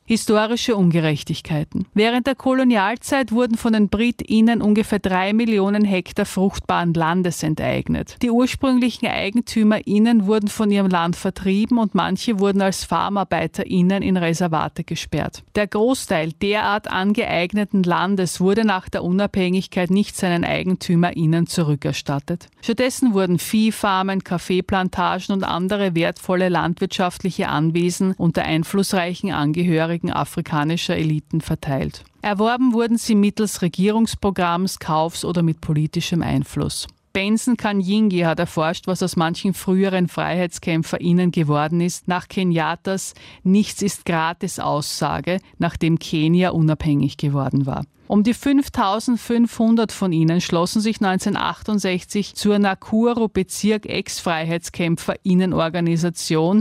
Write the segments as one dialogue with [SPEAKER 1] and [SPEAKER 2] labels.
[SPEAKER 1] Historische Ungerechtigkeiten. Während der Kolonialzeit wurden von den BritInnen ungefähr 3 Millionen Hektar fruchtbaren Landes enteignet. Die ursprünglichen EigentümerInnen wurden von ihrem Land vertrieben und manche wurden als FarmarbeiterInnen in Reservate gesperrt. Der Großteil derart angeeigneten Landes wurde nach der Unabhängigkeit nicht seinen EigentümerInnen zurückerstattet. Stattdessen wurden Viehfarmen, Kaffeeplantagen und andere wertvolle landwirtschaftliche Anwesen unter einflussreichen Angehörigen afrikanischer Eliten verteilt. Erworben wurden sie mittels Regierungsprogramms, Kaufs oder mit politischem Einfluss. Benson Kanyingi hat erforscht, was aus manchen früheren FreiheitskämpferInnen geworden ist, nach Kenyatas Nichts ist gratis Aussage, nachdem Kenia unabhängig geworden war. Um die 5.500 von ihnen schlossen sich 1968 zur Nakuru-Bezirk Ex-FreiheitskämpferInnenorganisation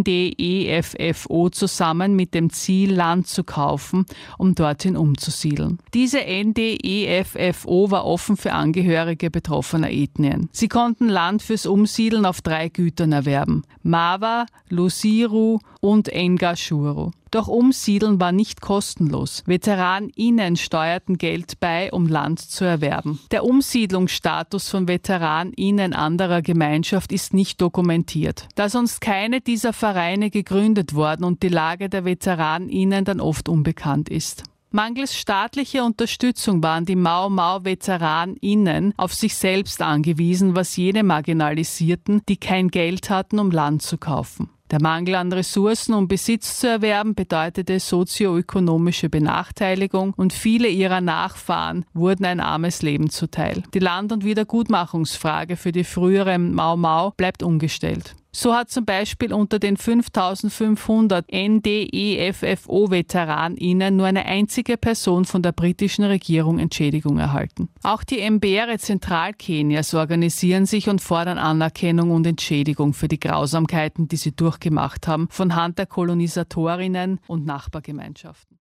[SPEAKER 1] NDEFFO zusammen mit dem Ziel, Land zu kaufen, um dorthin umzusiedeln. Diese NDEFFO war offen für Angehörige betroffener Ethnien. Sie konnten Land fürs Umsiedeln auf 3 Gütern erwerben: Mava, Lusiru und Engashuru. Doch Umsiedeln war nicht kostenlos. VeteranInnen steuerten Geld bei, um Land zu erwerben. Der Umsiedlungsstatus von VeteranInnen anderer Gemeinschaft ist nicht dokumentiert. Da sonst keine dieser Vereine gegründet worden und die Lage der VeteranInnen dann oft unbekannt ist. Mangels staatlicher Unterstützung waren die Mau-Mau-VeteranInnen auf sich selbst angewiesen, was jene marginalisierten, die kein Geld hatten, um Land zu kaufen. Der Mangel an Ressourcen, um Besitz zu erwerben, bedeutete sozioökonomische Benachteiligung und viele ihrer Nachfahren wurden ein armes Leben zuteil. Die Land- und Wiedergutmachungsfrage für die früheren Mau-Mau bleibt ungestellt. So hat zum Beispiel unter den 5.500 NDEFFO-VeteranInnen nur eine einzige Person von der britischen Regierung Entschädigung erhalten. Auch die Mbere Zentralkenias organisieren sich und fordern Anerkennung und Entschädigung für die Grausamkeiten, die sie durchgemacht haben, von Hand der Kolonisatorinnen und Nachbargemeinschaften.